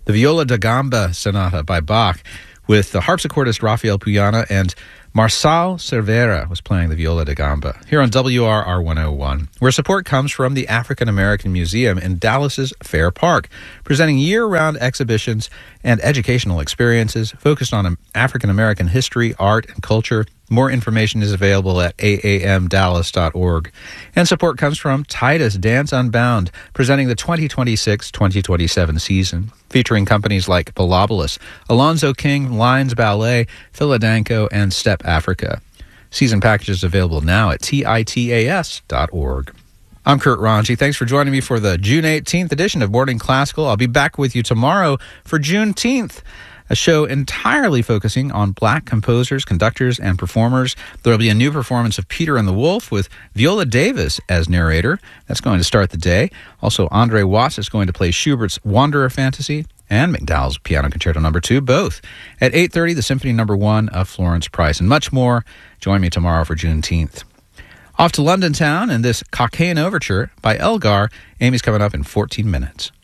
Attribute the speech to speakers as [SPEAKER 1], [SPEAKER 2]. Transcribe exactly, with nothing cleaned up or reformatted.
[SPEAKER 1] the Viola da Gamba Sonata by Bach, with the harpsichordist Rafael Puyana, and Marçal Cervera was playing the viola da gamba here on W R R one oh one, where support comes from the African American Museum in Dallas's Fair Park, presenting year-round exhibitions and educational experiences focused on African American history, art, and culture. More information is available at a a m dallas dot org. And support comes from Titus Dance Unbound, presenting the twenty twenty-six twenty twenty-seven season, featuring companies like Balobolus, Alonzo King, Lines Ballet, Philadanco, and Step Africa. Season packages available now at titas dot org. I'm Kurt Ranji. Thanks for joining me for the June eighteenth edition of Morning Classical. I'll be back with you tomorrow for Juneteenth, a show entirely focusing on black composers, conductors, and performers. There will be a new performance of Peter and the Wolf with Viola Davis as narrator. That's going to start the day. Also, Andre Watts is going to play Schubert's Wanderer Fantasy and McDowell's Piano Concerto Number two, both. At eight thirty, the Symphony Number one of Florence Price, and much more. Join me tomorrow for Juneteenth. Off to London Town and this Cockaigne Overture by Elgar. Amy's coming up in fourteen minutes.